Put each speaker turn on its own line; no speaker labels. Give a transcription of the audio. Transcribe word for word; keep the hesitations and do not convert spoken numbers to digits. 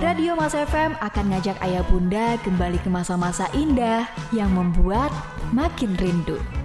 Radio Mas F M akan ngajak ayah bunda kembali ke masa-masa indah yang membuat makin rindu.